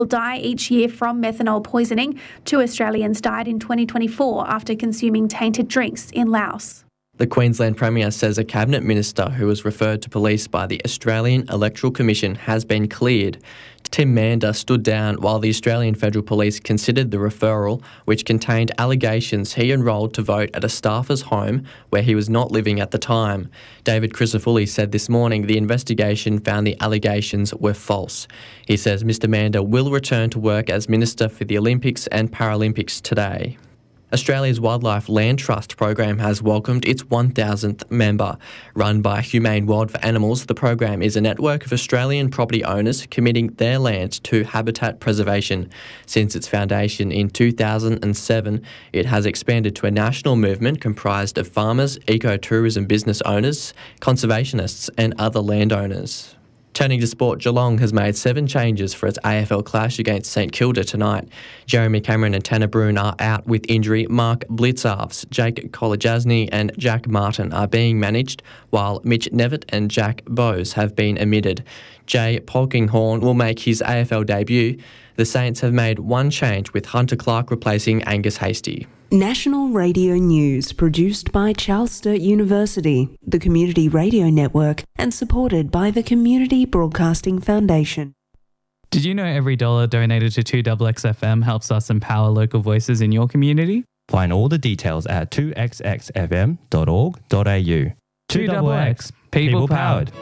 die each year from methanol poisoning. 2 Australians died in 2024 after consuming tainted drinks in Laos. The Queensland Premier says a Cabinet Minister who was referred to police by the Australian Electoral Commission has been cleared. Tim Mander stood down while the Australian Federal Police considered the referral, which contained allegations he enrolled to vote at a staffer's home where he was not living at the time. David Crisafulli said this morning the investigation found the allegations were false. He says Mr Mander will return to work as Minister for the Olympics and Paralympics today. Australia's Wildlife Land Trust program has welcomed its 1,000th member. Run by Humane World for Animals, the program is a network of Australian property owners committing their land to habitat preservation. Since its foundation in 2007, it has expanded to a national movement comprised of farmers, ecotourism business owners, conservationists and other landowners. Turning to sport, Geelong has made 7 changes for its AFL clash against St Kilda tonight. Jeremy Cameron and Tanner Bruhn are out with injury. Mark Blitzarves, Jake Kolajasny and Jack Martin are being managed, while Mitch Nevitt and Jack Bowes have been omitted. Jay Polkinghorne will make his AFL debut. The Saints have made one change, with Hunter Clark replacing Angus Hastie. National Radio News, produced by Charles Sturt University, the Community Radio Network, and supported by the Community Broadcasting Foundation. Did you know every dollar donated to 2XXFM helps us empower local voices in your community? Find all the details at 2xxfm.org.au. 2XX, people powered.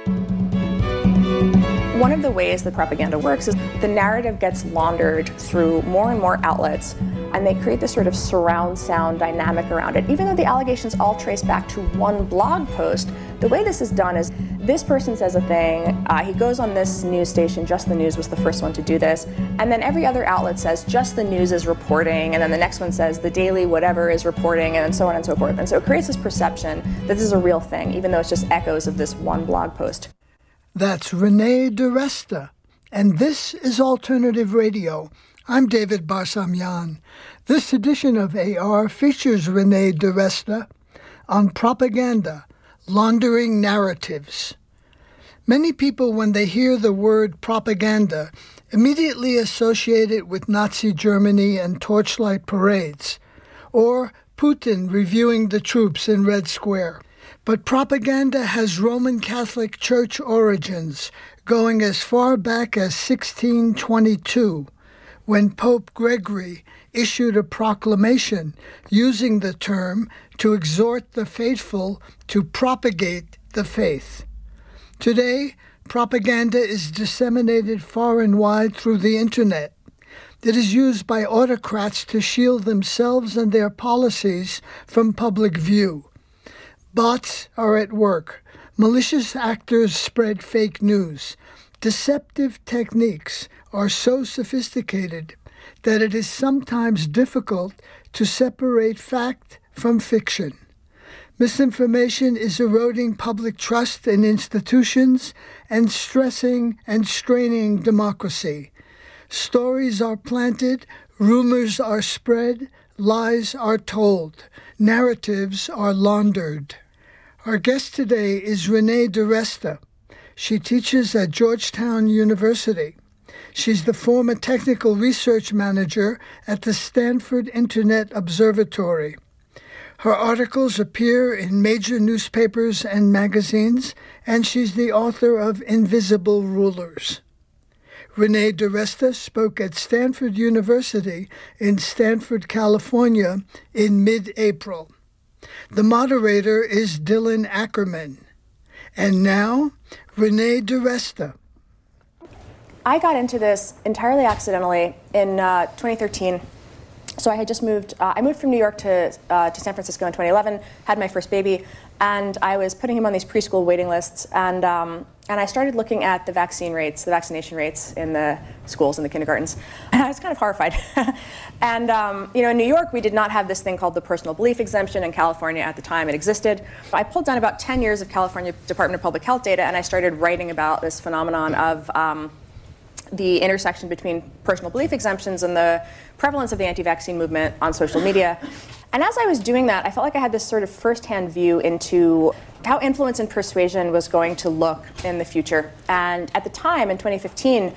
One of the ways that propaganda works is the narrative gets laundered through more and more outlets, and they create this sort of surround sound dynamic around it. Even though the allegations all trace back to one blog post, the way this is done is this person says a thing, he goes on this news station, Just the News was the first one to do this, and then every other outlet says Just the News is reporting, and then the next one says the Daily whatever is reporting, and so on and so forth. And so it creates this perception that this is a real thing, even though it's just echoes of this one blog post. That's Renee DiResta, and this is Alternative Radio. I'm David Barsamyan. This edition of AR features Renee DiResta on propaganda, laundering narratives. Many people, when they hear the word propaganda, immediately associate it with Nazi Germany and torchlight parades, or Putin reviewing the troops in Red Square. But propaganda has Roman Catholic Church origins, going as far back as 1622, when Pope Gregory issued a proclamation using the term to exhort the faithful to propagate the faith. Today, propaganda is disseminated far and wide through the internet. It is used by autocrats to shield themselves and their policies from public view. Bots are at work. Malicious actors spread fake news. Deceptive techniques are so sophisticated that it is sometimes difficult to separate fact from fiction. Misinformation is eroding public trust in institutions and stressing and straining democracy. Stories are planted, rumors are spread, lies are told, narratives are laundered. Our guest today is Renee DiResta. She teaches at Georgetown University. She's the former technical research manager at the Stanford Internet Observatory. Her articles appear in major newspapers and magazines, and she's the author of Invisible Rulers. Renee DiResta spoke at Stanford University in Stanford, California in mid-April. The moderator is Dylan Ackerman. And now, Renee DiResta. I got into this entirely accidentally in 2013. So I had just moved. I moved from New York to San Francisco in 2011. Had my first baby, and I was putting him on these preschool waiting lists. And I started looking at the vaccination rates in the schools and the kindergartens. And I was kind of horrified. And in New York, we did not have this thing called the personal belief exemption. In California, at the time, it existed. I pulled down about 10 years of California Department of Public Health data, and I started writing about this phenomenon of the intersection between personal belief exemptions and the prevalence of the anti-vaccine movement on social media. And as I was doing that, I felt like I had this sort of first-hand view into how influence and persuasion was going to look in the future. And at the time, in 2015,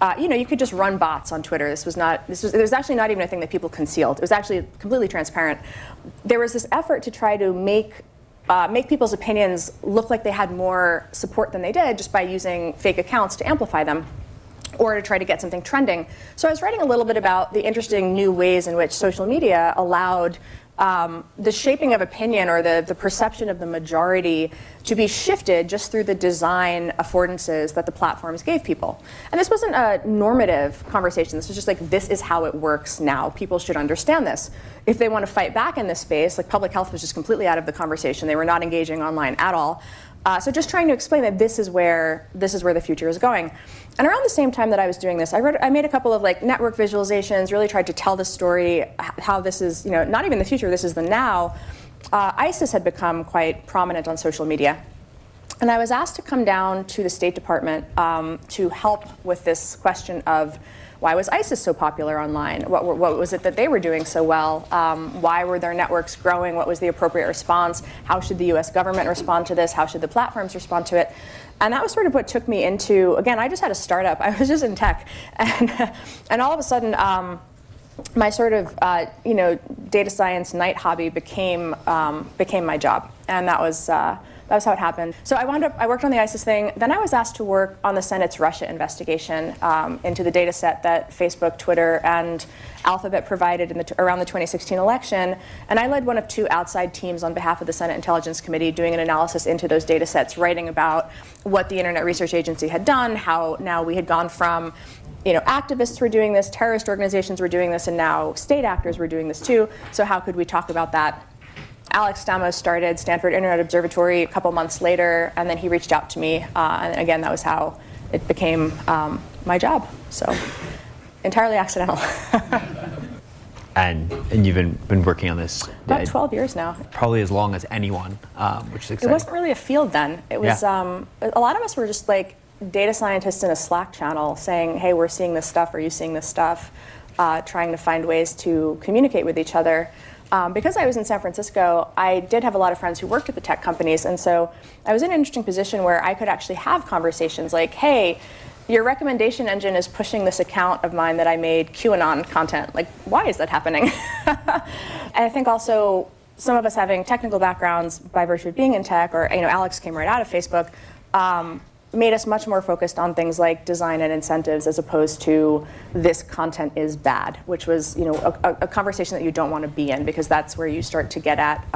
you could just run bots on Twitter. It was actually not even a thing that people concealed. It was actually completely transparent. There was this effort to try to make people's opinions look like they had more support than they did just by using fake accounts to amplify them, or to try to get something trending. So I was writing a little bit about the interesting new ways in which social media allowed the shaping of opinion, or the perception of the majority, to be shifted just through the design affordances that the platforms gave people. And this wasn't a normative conversation. This was just like, this is how it works now. People should understand this. If they want to fight back in this space, like public health was just completely out of the conversation. They were not engaging online at all. So just trying to explain that this is where the future is going. And around the same time that I was doing this, I made a couple of network visualizations, really tried to tell the story, how this is, not even the future, this is the now. ISIS had become quite prominent on social media. And I was asked to come down to the State Department to help with this question of, why was ISIS so popular online? What was it that they were doing so well? Why were their networks growing? What was the appropriate response? How should the US government respond to this? How should the platforms respond to it? And that was sort of what took me into, again, I just had a startup. I was just in tech. And all of a sudden, my sort of data science night hobby became my job. And that was how it happened. So I worked on the ISIS thing. Then I was asked to work on the Senate's Russia investigation into the data set that Facebook, Twitter, and Alphabet provided around the 2016 election. And I led one of two outside teams on behalf of the Senate Intelligence Committee doing an analysis into those data sets, writing about what the Internet Research Agency had done, how now we had gone from activists were doing this, terrorist organizations were doing this, and now state actors were doing this too. So how could we talk about that? Alex Stamos started Stanford Internet Observatory a couple months later, and then he reached out to me. And again, that was how it became my job. So entirely accidental. And you've been working on this about 12 years now. Probably as long as anyone, which is exciting. It wasn't really a field then. It was a lot of us were just like data scientists in a Slack channel saying, hey, we're seeing this stuff, are you seeing this stuff? Trying to find ways to communicate with each other. Because I was in San Francisco, I did have a lot of friends who worked at the tech companies, and so I was in an interesting position where I could actually have conversations like, hey, your recommendation engine is pushing this account of mine that I made QAnon content. Like, why is that happening? And I think also some of us having technical backgrounds by virtue of being in tech, or Alex came right out of Facebook, made us much more focused on things like design and incentives as opposed to this content is bad, which was a conversation that you don't want to be in, because that's where you start to get at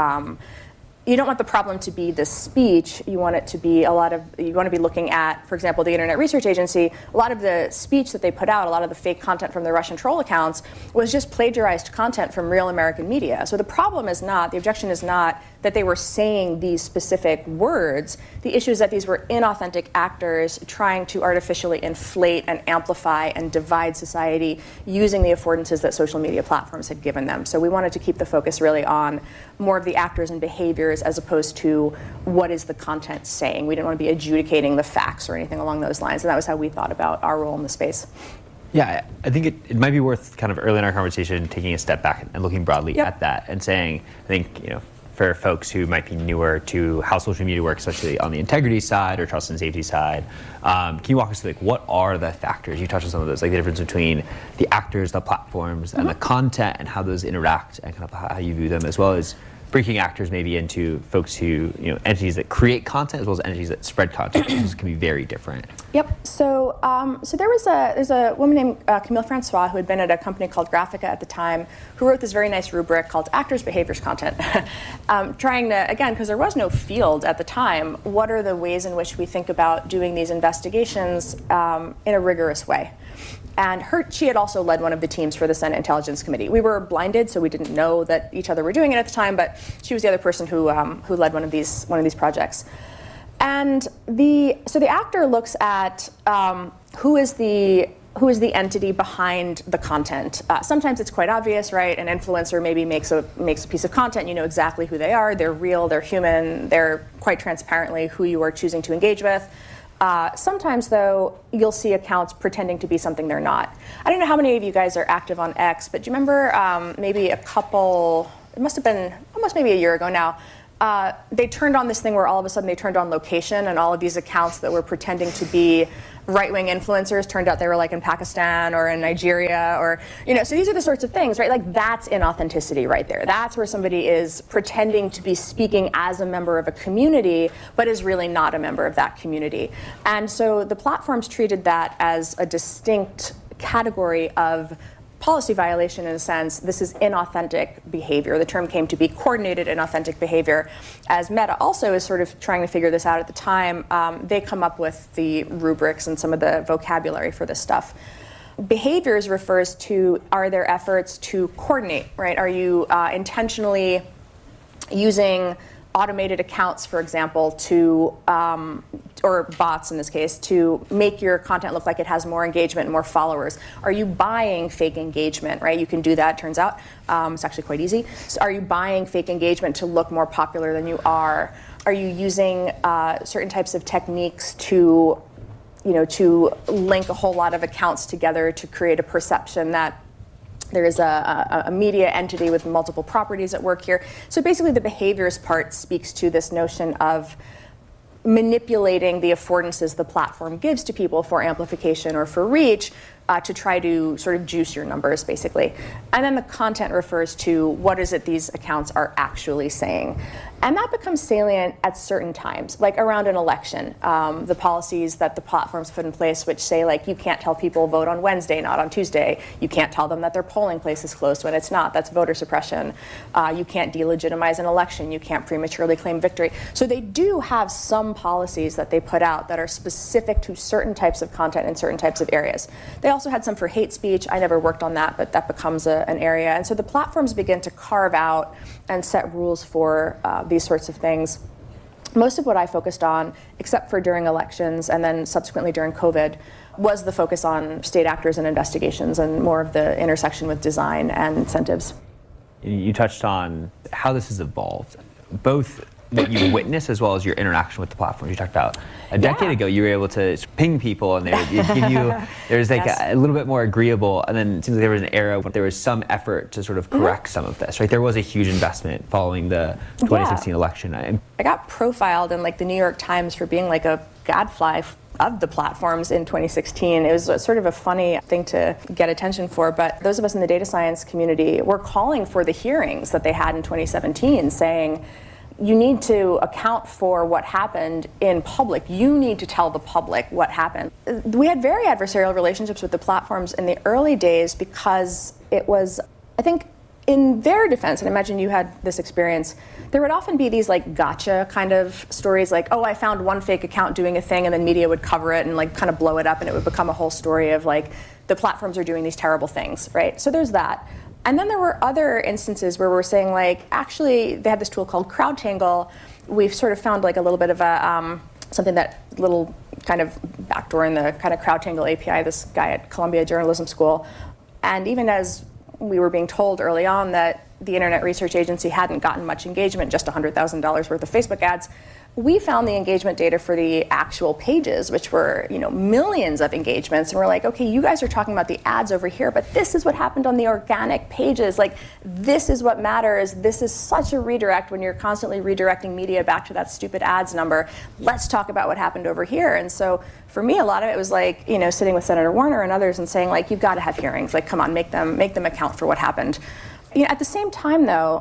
you don't want the problem to be the speech. You want it to be you want to be looking at, for example, the Internet Research Agency. A lot of the speech that they put out, a lot of the fake content from the Russian troll accounts was just plagiarized content from real American media. So the objection is not that they were saying these specific words. The issue is that these were inauthentic actors trying to artificially inflate and amplify and divide society using the affordances that social media platforms had given them. So we wanted to keep the focus really on more of the actors and behaviors as opposed to what is the content saying. We didn't want to be adjudicating the facts or anything along those lines, and that was how we thought about our role in the space. Yeah, I think it might be worth kind of early in our conversation taking a step back and looking broadly at that and saying, I think, for folks who might be newer to how social media works, especially on the integrity side or trust and safety side, can you walk us through what are the factors? You touched on some of those, like the difference between the actors, the platforms, and the content, and how those interact, and kind of how you view them, as well as breaking actors maybe into folks who, entities that create content as well as entities that spread content, which can be very different. Yep. So there's a woman named Camille Francois who had been at a company called Graphica at the time, who wrote this very nice rubric called Actors, Behaviors, Content, trying to, again, because there was no field at the time, what are the ways in which we think about doing these investigations in a rigorous way? And she had also led one of the teams for the Senate Intelligence Committee. We were blinded, so we didn't know that each other were doing it at the time, but she was the other person who led one of these projects. And so the actor looks at who is the entity behind the content. Sometimes it's quite obvious, right? An influencer maybe makes a piece of content, you know exactly who they are, they're real, they're human, they're quite transparently who you are choosing to engage with. Sometimes, though, you'll see accounts pretending to be something they're not. I don't know how many of you guys are active on X, but do you remember maybe it must have been almost maybe a year ago now, they turned on this thing where all of a sudden they turned on location, and all of these accounts that were pretending to be right-wing influencers turned out they were like in Pakistan or in Nigeria, or, so these are the sorts of things, right? Like, that's inauthenticity right there. That's where somebody is pretending to be speaking as a member of a community, but is really not a member of that community. And so the platforms treated that as a distinct category of policy violation in a sense. This is inauthentic behavior. The term came to be coordinated inauthentic behavior. As Meta also is sort of trying to figure this out at the time, they come up with the rubrics and some of the vocabulary for this stuff. Behaviors refers to, are there efforts to coordinate, right? Are you intentionally using automated accounts, for example, to, or bots in this case, to make your content look like it has more engagement and more followers? Are you buying fake engagement, right? You can do that, turns out. It's actually quite easy. So are you buying fake engagement to look more popular than you are? Are you using certain types of techniques to, to link a whole lot of accounts together to create a perception that there is a media entity with multiple properties at work here? So basically the behaviors part speaks to this notion of manipulating the affordances the platform gives to people for amplification or for reach to try to sort of juice your numbers, basically. And then the content refers to what is it these accounts are actually saying. And that becomes salient at certain times, like around an election. The policies that the platforms put in place, which say, like, you can't tell people vote on Wednesday, not on Tuesday. You can't tell them that their polling place is closed when it's not. That's voter suppression. You can't delegitimize an election. You can't prematurely claim victory. So they do have some policies that they put out that are specific to certain types of content in certain types of areas. They also had some for hate speech. I never worked on that, but that becomes an area. And so the platforms begin to carve out and set rules for these sorts of things. Most of what I focused on, except for during elections and then subsequently during COVID, was the focus on state actors and investigations and more of the intersection with design and incentives. You touched on how this has evolved, both what you witness as well as your interaction with the platforms. You talked about a decade ago, you were able to ping people and they would give you, there's like a little bit more agreeable, and then it seems like there was an era when there was some effort to sort of correct some of this, right? There was a huge investment following the 2016 election. I got profiled in like the New York Times for being like a gadfly of the platforms in 2016. It was sort of a funny thing to get attention for, but those of us in the data science community were calling for the hearings that they had in 2017, saying, you need to account for what happened in public. You need to tell the public what happened. We had very adversarial relationships with the platforms in the early days because it was, I think, in their defense, and I imagine you had this experience, there would often be these like gotcha kind of stories, like, oh, I found one fake account doing a thing, and then media would cover it and like kind of blow it up, and it would become a whole story of like, the platforms are doing these terrible things, right? So there's that. And then there were other instances where we're saying, like, actually, they had this tool called CrowdTangle. We've sort of found like a little bit of a something that little kind of backdoor in the kind of CrowdTangle API, this guy at Columbia Journalism School. And even as we were being told early on that the Internet Research Agency hadn't gotten much engagement, just $100,000 worth of Facebook ads, we found the engagement data for the actual pages, which were, millions of engagements. And we're like, okay, you guys are talking about the ads over here, but this is what happened on the organic pages. Like, this is what matters. This is such a redirect when you're constantly redirecting media back to that stupid ads number. Let's talk about what happened over here. And so for me, a lot of it was like, sitting with Senator Warner and others and saying, like, you've got to have hearings. Like, come on, make them account for what happened. At the same time, though,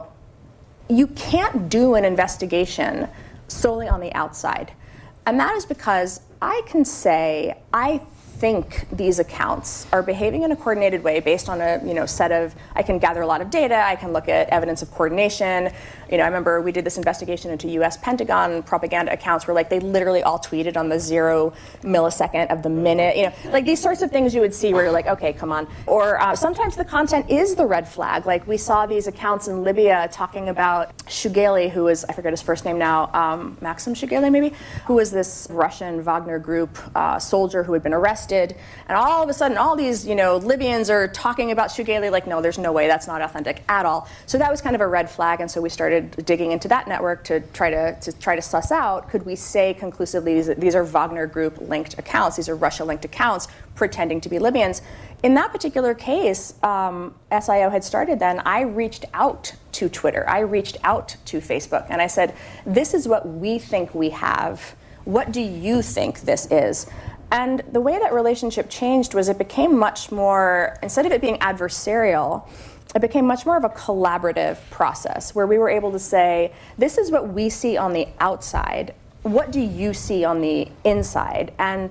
you can't do an investigation solely on the outside. And that is because I can say, I think these accounts are behaving in a coordinated way based on a set of, I can gather a lot of data, I can look at evidence of coordination. I remember we did this investigation into US Pentagon propaganda accounts where like they literally all tweeted on the 0 millisecond of the minute, like these sorts of things you would see where you're like, okay, come on. Or sometimes the content is the red flag. Like we saw these accounts in Libya talking about Shugeli, who was, I forget his first name now, Maxim Shugeli maybe, who was this Russian Wagner group soldier who had been arrested arrested, and all of a sudden all these Libyans are talking about Shugeli. Like, no, there's no way, that's not authentic at all. So that was kind of a red flag, and so we started digging into that network to try to suss out, could we say conclusively these are Wagner Group linked accounts, these are Russia linked accounts pretending to be Libyans. In that particular case, SIO had started then, I reached out to Twitter, I reached out to Facebook, and I said, this is what we think we have. What do you think this is? And the way that relationship changed was it became much more, instead of it being adversarial, it became much more of a collaborative process where we were able to say, this is what we see on the outside. What do you see on the inside? And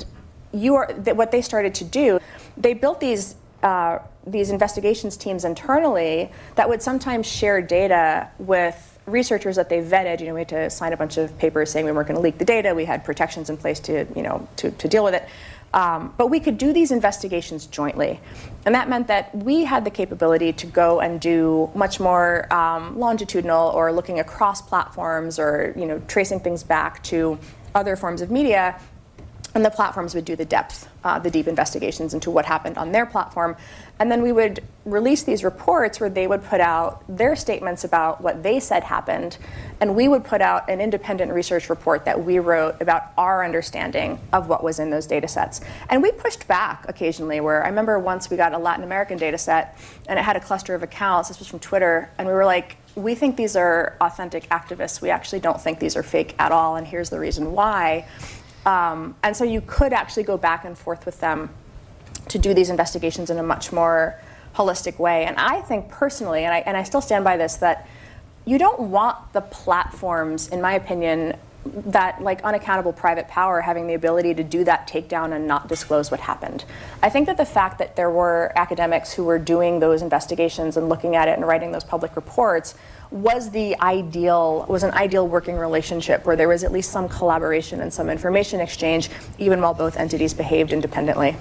what they started to do, they built these investigations teams internally that would sometimes share data with researchers that they vetted. We had to sign a bunch of papers saying we weren't going to leak the data. We had protections in place to deal with it. But we could do these investigations jointly. And that meant that we had the capability to go and do much more longitudinal or looking across platforms or tracing things back to other forms of media. And the platforms would do the deep investigations into what happened on their platform. And then we would release these reports where they would put out their statements about what they said happened. And we would put out an independent research report that we wrote about our understanding of what was in those data sets. And we pushed back occasionally, where I remember once we got a Latin American data set and it had a cluster of accounts. This was from Twitter. And we were like, we think these are authentic activists. We actually don't think these are fake at all. And here's the reason why. And so you could actually go back and forth with them to do these investigations in a much more holistic way. And I think personally, and I still stand by this, that you don't want the platforms, in my opinion, that like unaccountable private power having the ability to do that takedown and not disclose what happened. I think that the fact that there were academics who were doing those investigations and looking at it and writing those public reports was an ideal working relationship where there was at least some collaboration and some information exchange, even while both entities behaved independently.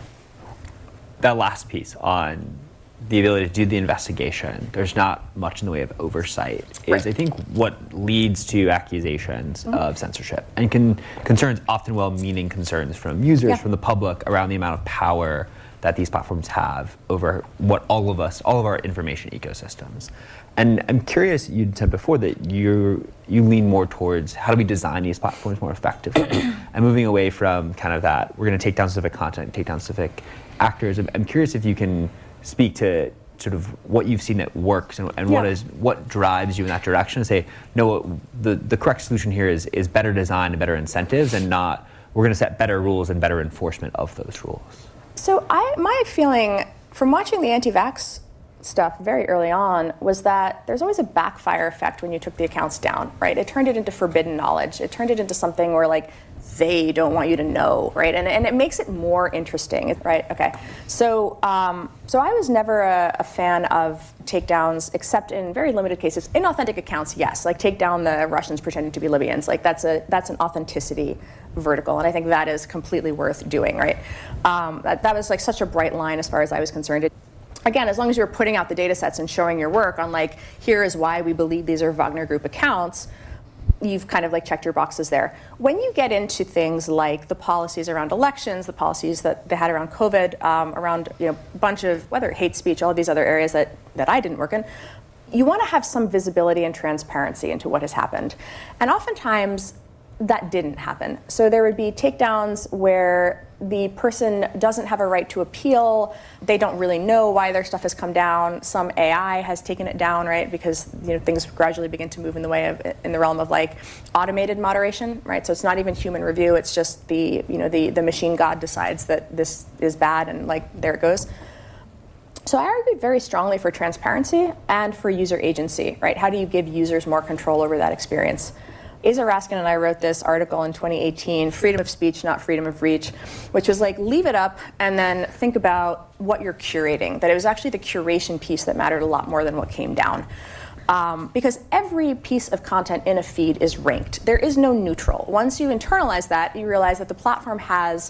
That last piece on the ability to do the investigation, there's not much in the way of oversight, is I think what leads to accusations of censorship and concerns, often well-meaning concerns from users, from the public, around the amount of power that these platforms have over what all of our information ecosystems. And I'm curious, you'd said before that you lean more towards how do we design these platforms more effectively and moving away from kind of that, we're going to take down specific content, take down specific actors. I'm curious if you can speak to sort of what you've seen that works and what drives you in that direction to say, no, the correct solution here is better design and better incentives, and not we're going to set better rules and better enforcement of those rules. So my feeling from watching the anti-vax stuff very early on was that there's always a backfire effect when you took the accounts down, right? It turned it into forbidden knowledge. It turned it into something where like they don't want you to know, right? And it makes it more interesting, right? Okay. So so I was never a fan of takedowns, except in very limited cases. Inauthentic accounts, yes, like take down the Russians pretending to be Libyans. Like that's an authenticity vertical, and I think that is completely worth doing, right? That was like such a bright line as far as I was concerned. Again, as long as you're putting out the data sets and showing your work on like, here is why we believe these are Wagner Group accounts, you've kind of like checked your boxes there. When you get into things like the policies around elections, the policies that they had around COVID, around a bunch of, whether hate speech, all of these other areas that I didn't work in, you want to have some visibility and transparency into what has happened. And oftentimes, that didn't happen. So there would be takedowns where the person doesn't have a right to appeal. They don't really know why their stuff has come down. Some AI has taken it down, right? Because things gradually begin to move in the realm of like automated moderation, right? So it's not even human review. It's just the machine god decides that this is bad, and like there it goes. So I argued very strongly for transparency and for user agency, right? How do you give users more control over that experience? Asa Raskin and I wrote this article in 2018, Freedom of Speech, Not Freedom of Reach, which was like, leave it up and then think about what you're curating, that it was actually the curation piece that mattered a lot more than what came down. Because every piece of content in a feed is ranked. There is no neutral. Once you internalize that, you realize that the platform has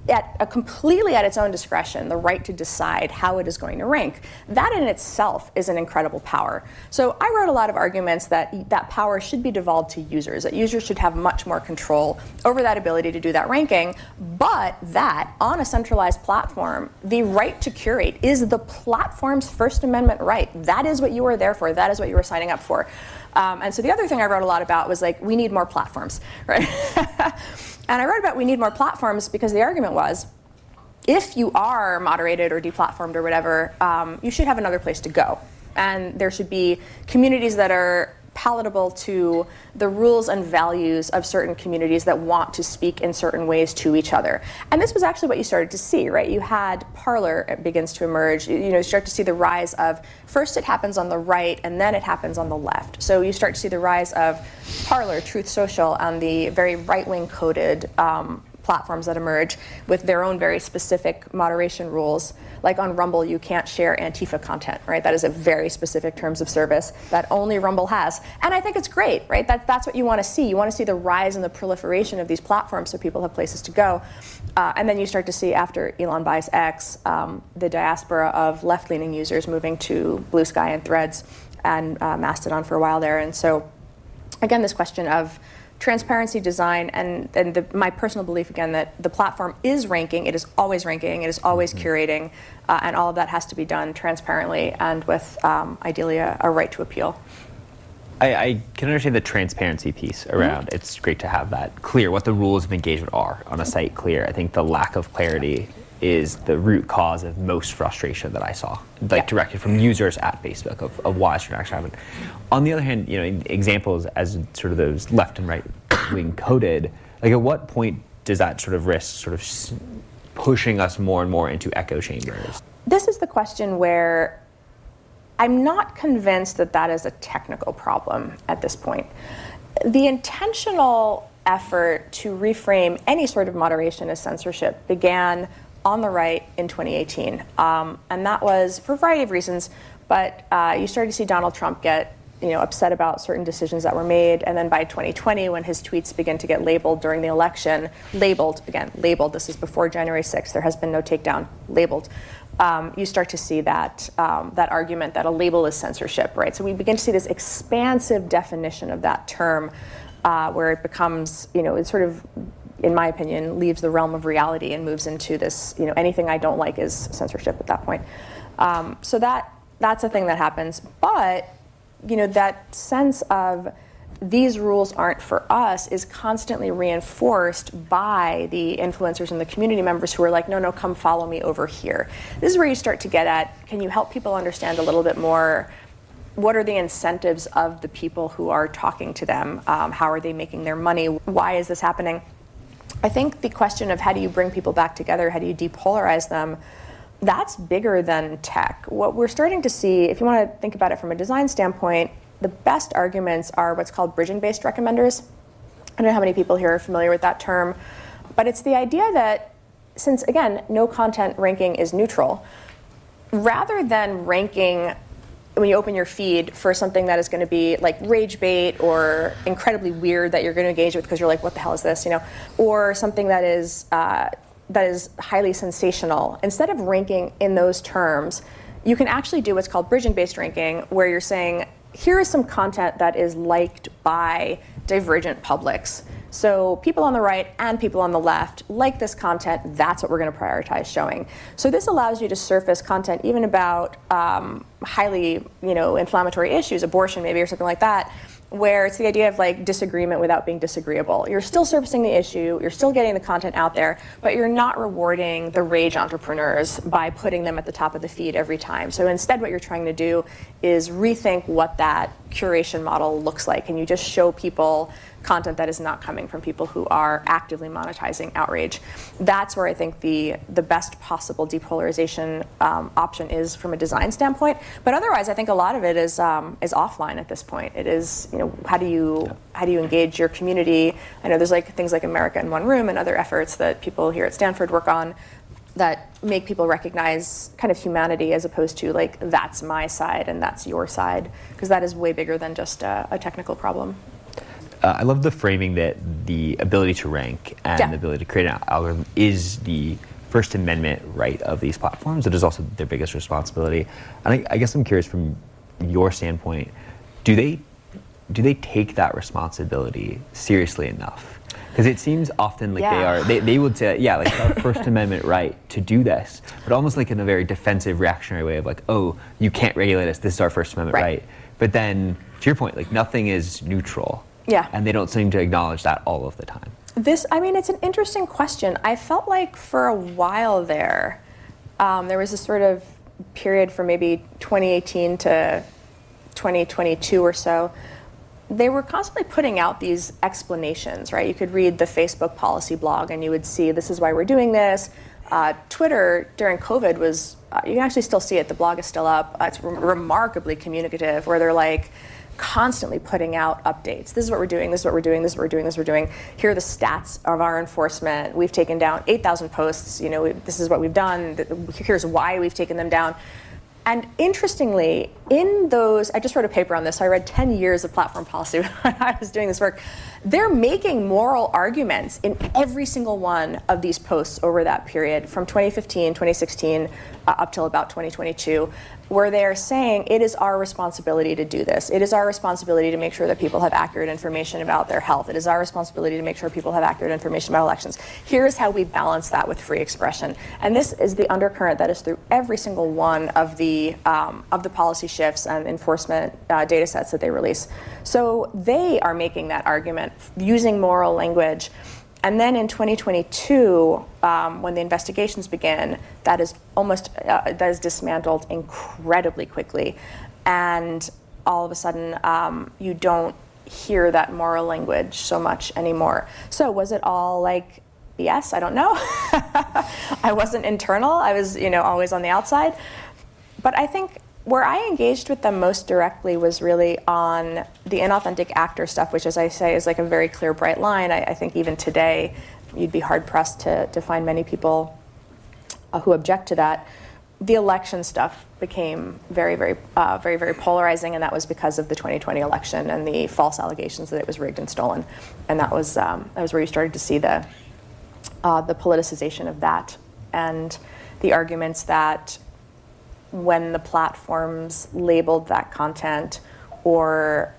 completely at its own discretion, the right to decide how it is going to rank. That in itself is an incredible power. So I wrote a lot of arguments that that power should be devolved to users, that users should have much more control over that ability to do that ranking, but that on a centralized platform, the right to curate is the platform's First Amendment right. That is what you are there for. That is what you were signing up for. And so the other thing I wrote a lot about was like, we need more platforms, right? And I wrote about we need more platforms because the argument was, if you are moderated or deplatformed or whatever, you should have another place to go. And there should be communities that are palatable to the rules and values of certain communities that want to speak in certain ways to each other. And this was actually what you started to see, right? You had Parler begins to emerge. You start to see the rise of, first it happens on the right and then it happens on the left. So you start to see the rise of Parler, Truth Social, and the very right-wing coded platforms that emerge with their own very specific moderation rules. Like on Rumble, you can't share Antifa content, right? That is a very specific terms of service that only Rumble has. And I think it's great, right? That's what you want to see. You want to see the rise and the proliferation of these platforms so people have places to go. And then you start to see, after Elon buys X, the diaspora of left-leaning users moving to Blue Sky and Threads and Mastodon for a while there. And so, again, this question of transparency, design, and my personal belief, again, that the platform is ranking, it is always ranking, it is always curating, and all of that has to be done transparently and with, ideally, a right to appeal. I can understand the transparency piece around it's great to have that clear, what the rules of engagement are on a site clear. I think the lack of clarity is the root cause of most frustration that I saw, directed from users at Facebook of why certain action happened. On the other hand, examples as sort of those left and right wing coded, like at what point does that sort of risk sort of pushing us more and more into echo chambers? This is the question where I'm not convinced that that is a technical problem at this point. The intentional effort to reframe any sort of moderation as censorship began on the right in 2018. And that was for a variety of reasons, but you started to see Donald Trump get upset about certain decisions that were made. And then by 2020, when his tweets began to get labeled during the election, labeled, this is before January 6th, there has been no takedown, labeled. You start to see that argument that a label is censorship, right? So we begin to see this expansive definition of that term where it becomes, it sort of, in my opinion, leaves the realm of reality and moves into this, anything I don't like is censorship at that point. So that's a thing that happens. But, that sense of these rules aren't for us is constantly reinforced by the influencers and the community members who are like, no, come follow me over here. This is where you start to get at, can you help people understand a little bit more what are the incentives of the people who are talking to them? How are they making their money? Why is this happening? I think the question of how do you bring people back together, how do you depolarize them, that's bigger than tech. What we're starting to see, if you want to think about it from a design standpoint, the best arguments are what's called bridging-based recommenders. I don't know how many people here are familiar with that term, but it's the idea that since, again, no content ranking is neutral, rather than ranking when you open your feed for something that is going to be like rage bait or incredibly weird that you're going to engage with because you're like, what the hell is this, or something that is highly sensational, instead of ranking in those terms, you can actually do what's called bridging-based ranking, where you're saying, here is some content that is liked by divergent publics. So people on the right and people on the left like this content, that's what we're going to prioritize showing. So this allows you to surface content even about highly, inflammatory issues, abortion maybe or something like that, where it's the idea of like disagreement without being disagreeable. You're still surfacing the issue, you're still getting the content out there, but you're not rewarding the rage entrepreneurs by putting them at the top of the feed every time. So instead what you're trying to do is rethink what that curation model looks like, and you just show people content that is not coming from people who are actively monetizing outrage. That's where I think the best possible depolarization option is from a design standpoint. But otherwise, I think a lot of it is offline at this point. It is, how do you engage your community? I know there's like things like America in One Room and other efforts that people here at Stanford work on that make people recognize kind of humanity as opposed to like, that's my side and that's your side, because that is way bigger than just a technical problem. I love the framing that the ability to rank and the ability to create an algorithm is the First Amendment right of these platforms. It is also their biggest responsibility. And I guess I'm curious from your standpoint, do they take that responsibility seriously enough? Because it seems often like they would say, like it's our First Amendment right to do this, but almost like in a very defensive, reactionary way of like, oh, you can't regulate us, this is our First Amendment right. But then, to your point, like nothing is neutral. Yeah. And they don't seem to acknowledge that all of the time. It's an interesting question. I felt like for a while there was this sort of period from maybe 2018 to 2022 or so. They were constantly putting out these explanations, right? You could read the Facebook policy blog and you would see this is why we're doing this. Twitter during COVID was, you can actually still see it, the blog is still up. It's remarkably communicative where they're like constantly putting out updates. This is what we're doing, this is what we're doing, this is what we're doing, this is what we're doing. Here are the stats of our enforcement. We've taken down 8,000 posts, this is what we've done, here's why we've taken them down. And interestingly, in those, I just wrote a paper on this, so I read 10 years of platform policy when I was doing this work. They're making moral arguments in every single one of these posts over that period from 2015, 2016, up till about 2022, where they're saying it is our responsibility to do this. It is our responsibility to make sure that people have accurate information about their health. It is our responsibility to make sure people have accurate information about elections. Here's how we balance that with free expression. And this is the undercurrent that is through every single one of the policy shifts and enforcement data sets that they release. So they are making that argument using moral language. And then in 2022, when the investigations began, that is dismantled incredibly quickly. And all of a sudden, you don't hear that moral language so much anymore. So was it all like BS? I don't know. I wasn't internal. I was, always on the outside. But I think where I engaged with them most directly was really on the inauthentic actor stuff, which, as I say, is like a very clear, bright line. I think even today, you'd be hard-pressed to find many people who object to that. The election stuff became very, very polarizing, and that was because of the 2020 election and the false allegations that it was rigged and stolen. And that was where you started to see the politicization of that and the arguments that when the platforms labeled that content or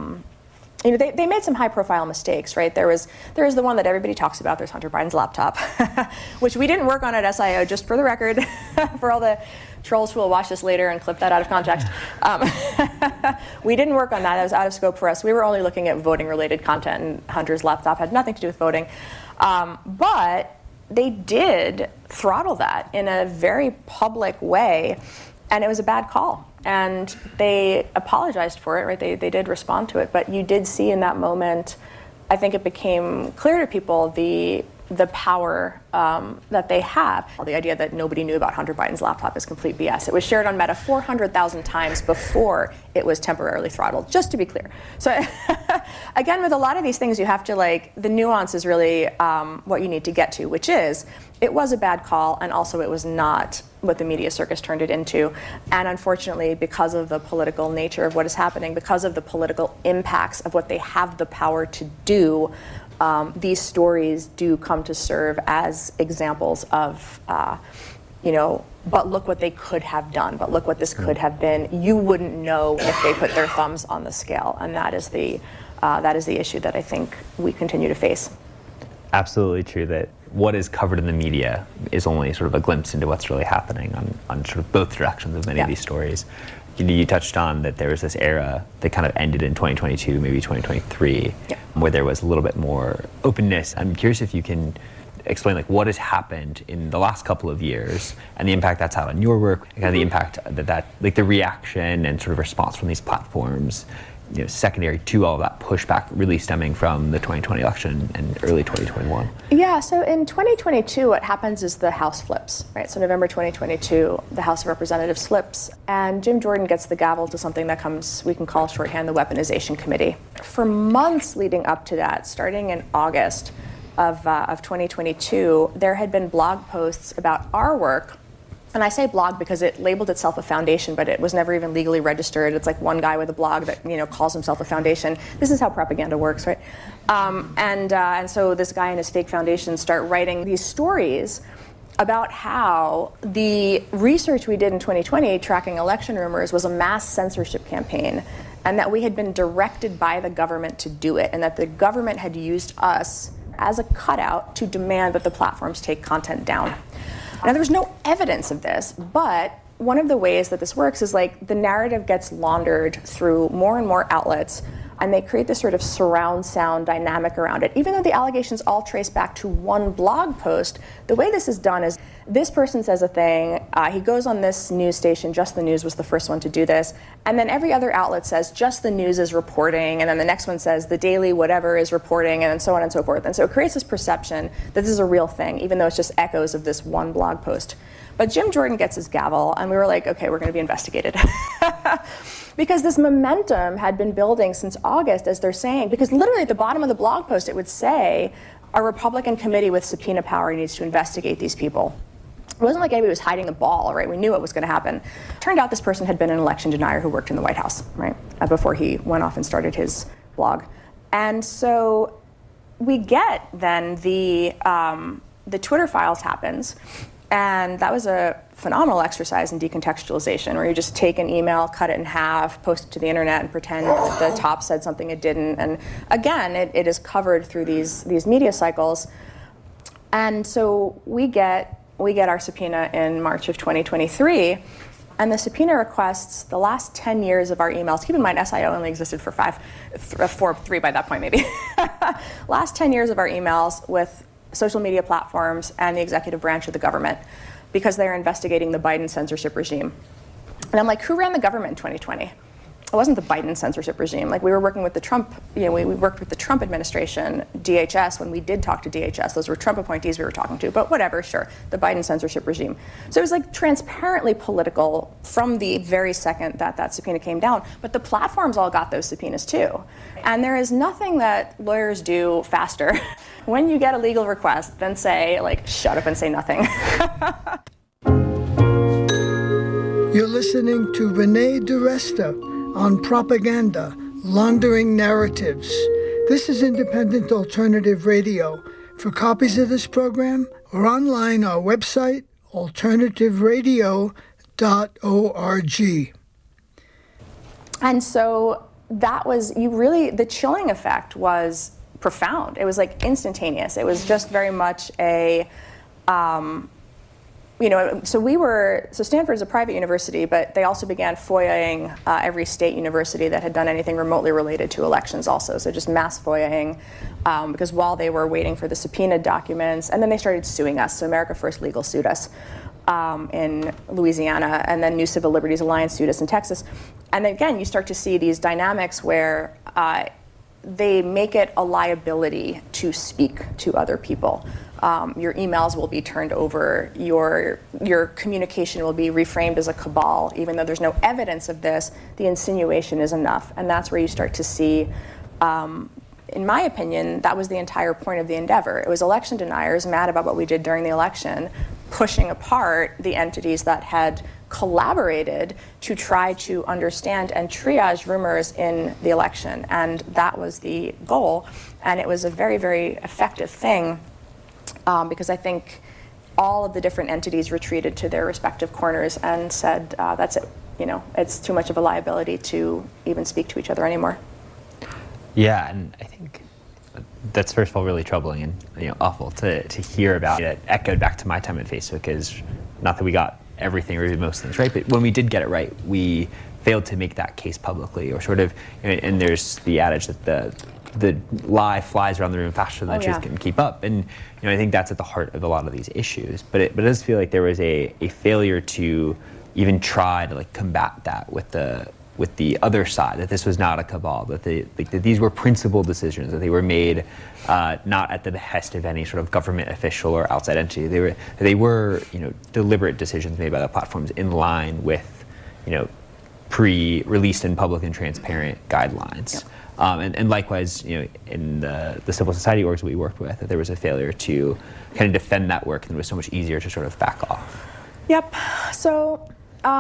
they made some high-profile mistakes, right? There is the one that everybody talks about. There's Hunter Biden's laptop, which we didn't work on at SIO, just for the record, for all the trolls who will watch this later and clip that out of context. We didn't work on that. That was out of scope for us. We were only looking at voting-related content, and Hunter's laptop had nothing to do with voting. But they did throttle that in a very public way, and it was a bad call. And they apologized for it, right? They did respond to it, but you did see in that moment, I think it became clear to people the power that they have. The idea that nobody knew about Hunter Biden's laptop is complete BS. It was shared on Meta 400,000 times before it was temporarily throttled, just to be clear. So again, with a lot of these things, you have to the nuance is really what you need to get to, which is, it was a bad call, and also it was not what the media circus turned it into. And unfortunately, because of the political nature of what is happening, because of the political impacts of what they have the power to do, these stories do come to serve as examples of, but look what they could have done, but look what this could have been. You wouldn't know if they put their thumbs on the scale, and that is the issue that I think we continue to face. Absolutely true that what is covered in the media is only sort of a glimpse into what's really happening on sort of both directions of many of these stories. You touched on that there was this era that kind of ended in 2022, maybe 2023, where there was a little bit more openness. I'm curious if you can explain what has happened in the last couple of years and the impact that's had on your work, kind of the impact that the reaction and sort of response from these platforms, secondary to all of that pushback really stemming from the 2020 election and early 2021. Yeah, so in 2022, what happens is the House flips, right? So November 2022, the House of Representatives flips, and Jim Jordan gets the gavel to something that we can call shorthand the Weaponization Committee. For months leading up to that, starting in August of 2022, there had been blog posts about our work And I say blog because it labeled itself a foundation, but it was never even legally registered. It's like one guy with a blog that calls himself a foundation. This is how propaganda works, right? And so this guy and his fake foundation start writing these stories about how the research we did in 2020 tracking election rumors was a mass censorship campaign, and that we had been directed by the government to do it, and that the government had used us as a cutout to demand that the platforms take content down. Now, there was no evidence of this, but one of the ways that this works is like the narrative gets laundered through more and more outlets, and they create this sort of surround sound dynamic around it. Even though the allegations all trace back to one blog post, the way this is done is this person says a thing, he goes on this news station, Just the News was the first one to do this, and then every other outlet says Just the News is reporting, and then the next one says the Daily whatever is reporting, and so on and so forth. And so it creates this perception that this is a real thing, even though it's just echoes of this one blog post. But Jim Jordan gets his gavel, and we were like, okay, we're going to be investigated. Because this momentum had been building since August, as they're saying, because literally at the bottom of the blog post, it would say, a Republican committee with subpoena power needs to investigate these people. It wasn't like anybody was hiding the ball, right? We knew what was going to happen. Turned out this person had been an election denier who worked in the White House, right? Before he went off and started his blog. And so we get then the Twitter files happens. And that was a phenomenal exercise in decontextualization, where you just take an email, cut it in half, post it to the internet, and pretend that the top said something it didn't. And again, it is covered through these media cycles. And so we get our subpoena in March of 2023, and the subpoena requests the last 10 years of our emails. Keep in mind, SIO only existed for 3 by that point, maybe. Last 10 years of our emails with social media platforms and the executive branch of the government, because they're investigating the Biden censorship regime. And I'm like, who ran the government in 2020? It wasn't the Biden censorship regime. Like, we were working with the Trump, we worked with the Trump administration, DHS, when we did talk to DHS. Those were Trump appointees we were talking to, but whatever, sure, the Biden censorship regime. So it was like transparently political from the very second that subpoena came down, but the platforms all got those subpoenas too. And there is nothing that lawyers do faster when you get a legal request than say, like, shut up and say nothing. You're listening to Renee DiResta on Propaganda, Laundering Narratives. This is Independent Alternative Radio. For copies of this program, or online, our website, alternativeradio.org. And so that was, the chilling effect was profound. It was like instantaneous. It was just very much a, so Stanford's a private university, but they also began FOIAing every state university that had done anything remotely related to elections also. So just mass FOIAing, because while they were waiting for the subpoena documents, and then they started suing us. So America First Legal sued us in Louisiana, and then New Civil Liberties Alliance sued us in Texas. And again, you start to see these dynamics where they make it a liability to speak to other people. Your emails will be turned over, your communication will be reframed as a cabal, even though there's no evidence of this, the insinuation is enough. And that's where you start to see, in my opinion, that was the entire point of the endeavor. It was election deniers mad about what we did during the election, pushing apart the entities that had collaborated to try to understand and triage rumors in the election. And that was the goal. And it was a very, very effective thing. Because I think all of the different entities retreated to their respective corners and said, that's it, it's too much of a liability to even speak to each other anymore. Yeah, and I think that's first of all really troubling and awful to hear about. It echoed back to my time at Facebook, is not that we got everything or even most things right, but when we did get it right, we failed to make that case publicly, or sort of, and there's the adage that the lie flies around the room faster than the truth can keep up. And I think that's at the heart of a lot of these issues. But it does feel like there was a failure to even try to combat that with the other side, that this was not a cabal, that that these were principled decisions, that they were made not at the behest of any sort of government official or outside entity. They were deliberate decisions made by the platforms in line with pre-released and public and transparent guidelines. Yep. And likewise, in the civil society orgs we worked with, that there was a failure to kind of defend that work, and it was so much easier to sort of back off. Yep. So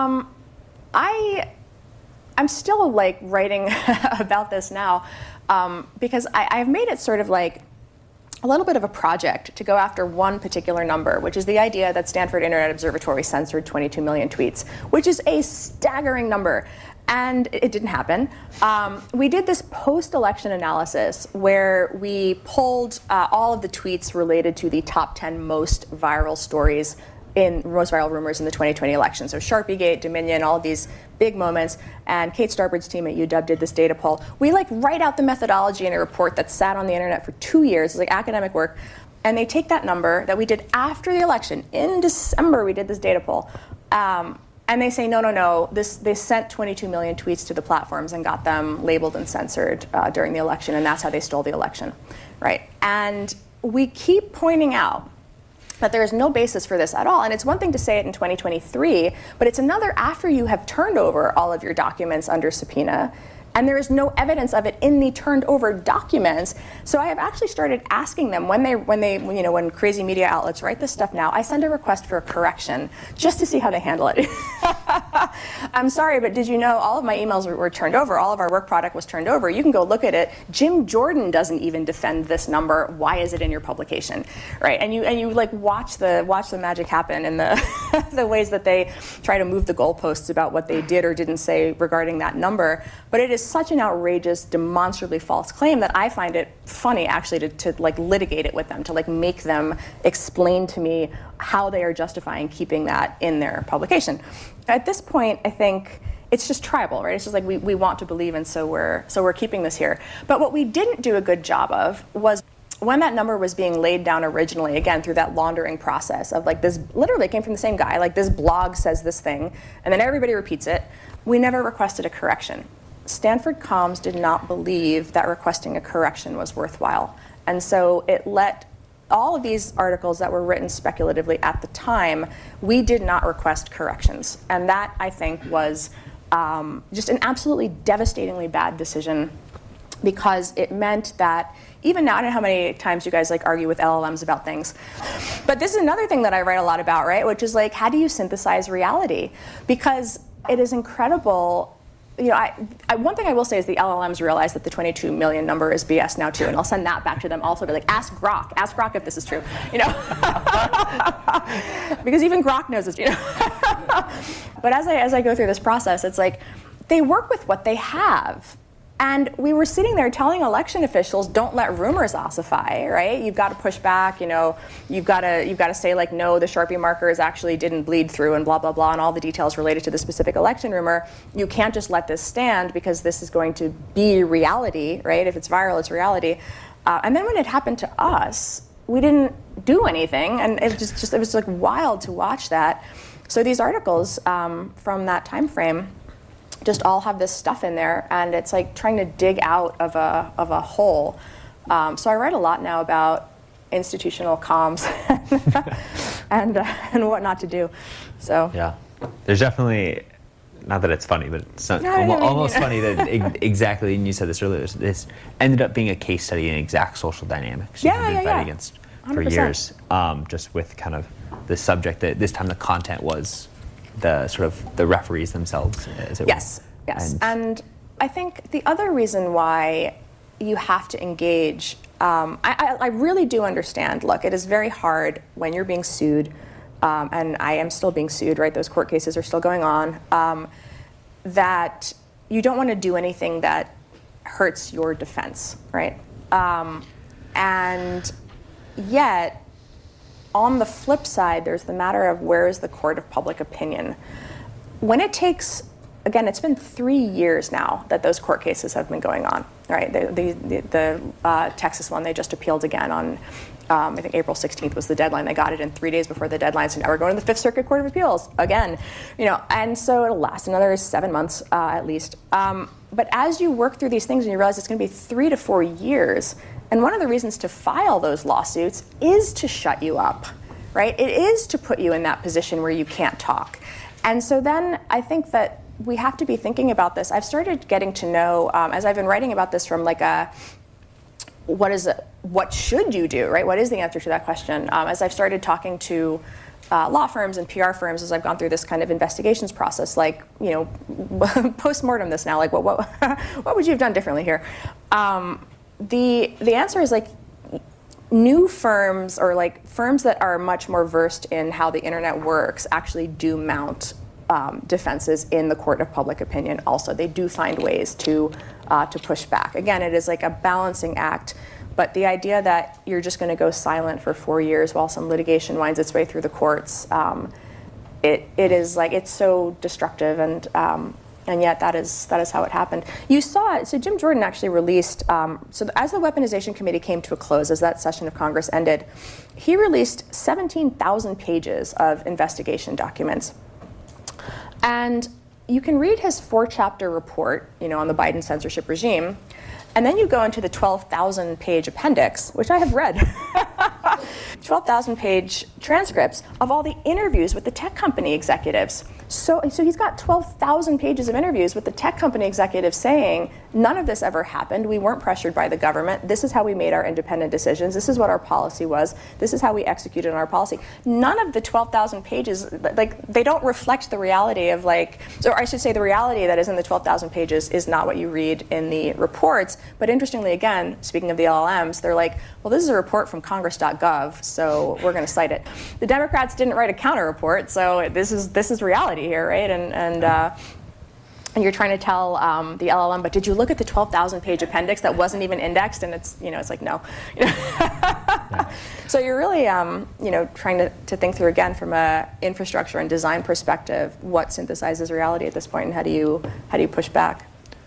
I'm still like writing about this now because I've made it sort of like a little bit of a project to go after one particular number, which is the idea that Stanford Internet Observatory censored 22 million tweets, which is a staggering number. And it didn't happen. We did this post-election analysis where we pulled all of the tweets related to the top 10 most viral stories most viral rumors in the 2020 election. So Sharpiegate, Dominion, all of these big moments. And Kate Starbird's team at UW did this data poll. We like write out the methodology in a report that sat on the internet for 2 years. It's like academic work. And they take that number that we did after the election. In December, we did this data poll. And they say, no, they sent 22 million tweets to the platforms and got them labeled and censored during the election. And that's how they stole the election, right? And we keep pointing out that there is no basis for this at all. And it's one thing to say it in 2023, but it's another after you have turned over all of your documents under subpoena, and there is no evidence of it in the turned over documents. So I have actually started asking them when crazy media outlets write this stuff now, I send a request for a correction just to see how they handle it. I'm sorry, but did you know all of my emails were turned over, all of our work product was turned over. You can go look at it. Jim Jordan doesn't even defend this number. Why is it in your publication? Right? And you like watch the magic happen in the the ways that they try to move the goalposts about what they did or didn't say regarding that number. But it is such an outrageous, demonstrably false claim that I find it funny actually to like litigate it with them, to like make them explain to me how they are justifying keeping that in their publication. At this point, I think it's just tribal, right? It's just like we want to believe, and so we're keeping this here. But what we didn't do a good job of was when that number was being laid down originally, again, through that laundering process of like this, literally came from the same guy, like this blog says this thing, and then everybody repeats it, we never requested a correction. Stanford Comms did not believe that requesting a correction was worthwhile. And so it let all of these articles that were written speculatively at the time, we did not request corrections. And that, I think, was just an absolutely devastatingly bad decision, because it meant that even now, I don't know how many times you guys like argue with LLMs about things, but this is another thing that I write a lot about, right? Which is like, how do you synthesize reality? Because it is incredible. You know, one thing I will say is the LLMs realize that the 22 million number is BS now too, and I'll send that back to them also. Be like, ask Grok if this is true, you know, because even Grok knows this, you know. But as I go through this process, it's like they work with what they have. And we were sitting there telling election officials, don't let rumors ossify, right? You've got to push back, you know, you've got to say like, no, the Sharpie markers actually didn't bleed through and blah, blah, blah, and all the details related to the specific election rumor. You can't just let this stand because this is going to be reality, right? If it's viral, it's reality. And then when it happened to us, we didn't do anything, and it was like wild to watch that. So these articles from that time frame just all have this stuff in there, and it's like trying to dig out of a hole. So I write a lot now about institutional comms and what not to do. So yeah, there's definitely, not that it's funny, but it's not, almost funny that exactly, and you said this earlier, this ended up being a case study in exact social dynamics you've been fighting against for 100%. Years, just with kind of the subject that this time the content was the sort of the referees themselves, as it were. Yes. And I think the other reason why you have to engage, I really do understand, look, it is very hard when you're being sued, and I am still being sued, right? Those court cases are still going on, that you don't want to do anything that hurts your defense, right? And yet, on the flip side, there's the matter of where is the court of public opinion. When it takes, again, it's been 3 years now that those court cases have been going on, right? The Texas one, they just appealed again on, I think April 16th was the deadline. They got it in 3 days before the deadline, so now we're going to the Fifth Circuit Court of Appeals again, you know, and so it'll last another 7 months at least. But as you work through these things and you realize it's going to be 3 to 4 years, and one of the reasons to file those lawsuits is to shut you up, right? It is to put you in that position where you can't talk. And so then I think that we have to be thinking about this. I've started getting to know, as I've been writing about this from like a what should you do, right? What is the answer to that question? As I've started talking to law firms and PR firms, as I've gone through this kind of investigations process, like, post-mortem this now, like what would you have done differently here? The answer is like new firms, or like firms that are much more versed in how the internet works, actually do mount defenses in the court of public opinion. Also, they do find ways to push back. Again, it is like a balancing act. But the idea that you're just going to go silent for 4 years while some litigation winds its way through the courts, it is like, it's so destructive, and yet that is how it happened. You saw it. So Jim Jordan actually released. So as the Weaponization Committee came to a close, as that session of Congress ended, he released 17,000 pages of investigation documents, and you can read his 4-chapter report, on the Biden censorship regime. And then you go into the 12,000-page appendix, which I have read, 12,000-page transcripts of all the interviews with the tech company executives. So he's got 12,000 pages of interviews with the tech company executives saying, none of this ever happened. We weren't pressured by the government. This is how we made our independent decisions. This is what our policy was. This is how we executed on our policy. None of the 12,000 pages, like, they don't reflect the reality of, like, or I should say the reality that is in the 12,000 pages is not what you read in the reports. But interestingly, again, speaking of the LLMs, they're like, well, this is a report from Congress.gov, so we're going to cite it. The Democrats didn't write a counter report, so this is reality here, right? And you're trying to tell the LLM, but did you look at the 12,000-page appendix that wasn't even indexed? And it's like, no. Yeah. So you're really trying to think through, again, from a infrastructure and design perspective, what synthesizes reality at this point, and how do you push back?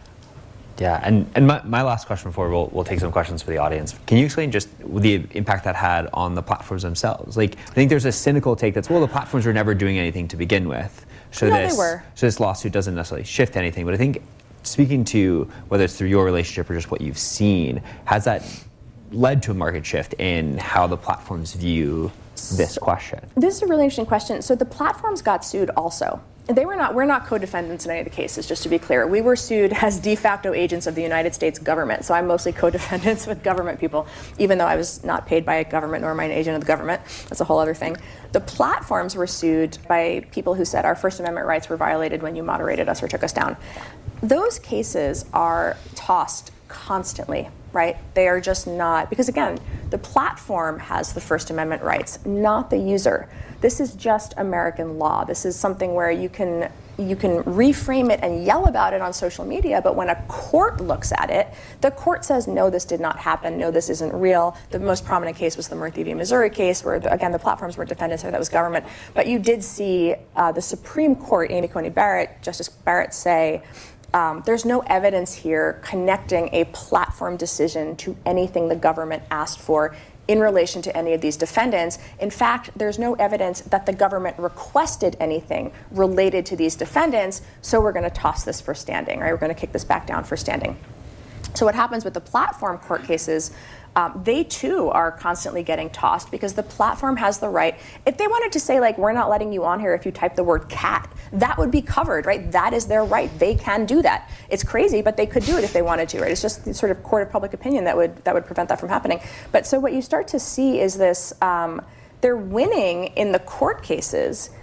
Yeah, and my last question before we'll take some questions for the audience. Can you explain just the impact that had on the platforms themselves? Like, I think there's a cynical take that's, well, the platforms were never doing anything to begin with. So they were. So this lawsuit doesn't necessarily shift anything. But I think, speaking to whether it's through your relationship or just what you've seen, has that led to a market shift in how the platforms view this question? This is a really interesting question. So the platforms got sued also. We're not co-defendants in any of the cases, just to be clear. We were sued as de facto agents of the United States government. So I'm mostly co-defendants with government people, even though I was not paid by a government nor am I an agent of the government. That's a whole other thing. The platforms were sued by people who said our First Amendment rights were violated when you moderated us or took us down. Those cases are tossed constantly, right? They are just not, because again, the platform has the First Amendment rights, not the user. This is just American law. This is something where you can reframe it and yell about it on social media, but when a court looks at it, the court says, no, this did not happen, no, this isn't real. The most prominent case was the Murthy v. Missouri case, where, again, the platforms were defendants, or that was government. But you did see the Supreme Court, Amy Coney Barrett, Justice Barrett, say, there's no evidence here connecting a platform decision to anything the government asked for in relation to any of these defendants. In fact, there's no evidence that the government requested anything related to these defendants, so we're going to toss this for standing, right? We're going to kick this back down for standing. So what happens with the platform court cases, they too are constantly getting tossed because the platform has the right. If they wanted to say, like, we're not letting you on here if you type the word cat, that would be covered, right? That is their right. They can do that. It's crazy, but they could do it if they wanted to, right? It's just the sort of court of public opinion that would prevent that from happening. But so what you start to see is this, they're winning in the court cases,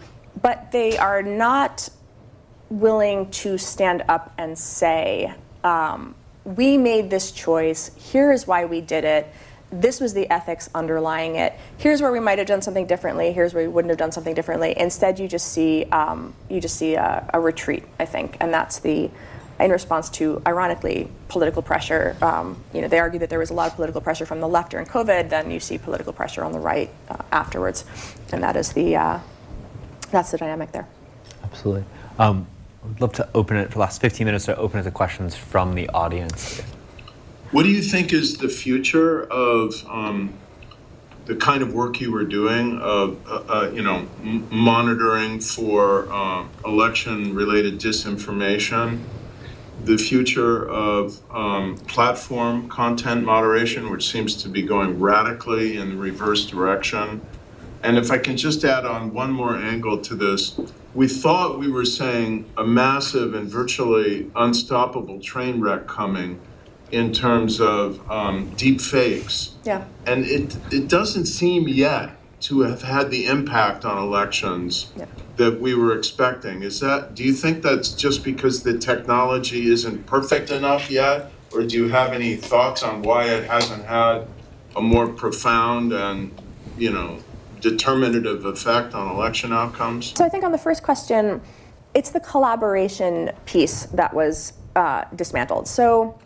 but they are not willing to stand up and say, we made this choice, here is why we did it, this was the ethics underlying it, here's where we might have done something differently, here's where we wouldn't have done something differently. Instead, you just see a retreat, I think, and that's in response to, ironically, political pressure. They argue that there was a lot of political pressure from the left during COVID, then you see political pressure on the right afterwards, and that's the dynamic there. Absolutely. I'd love to open it for the last 15 minutes to open it to questions from the audience. What do you think is the future of the kind of work you were doing of monitoring for election-related disinformation? The future of platform content moderation, which seems to be going radically in the reverse direction. And if I can just add on one more angle to this, we thought we were saying a massive and virtually unstoppable train wreck coming, in terms of deep fakes. Yeah. And it doesn't seem yet to have had the impact on elections that we were expecting. Do you think that's just because the technology isn't perfect enough yet? Or do you have any thoughts on why it hasn't had a more profound and, determinative effect on election outcomes? So I think on the first question, it's the collaboration piece that was dismantled. So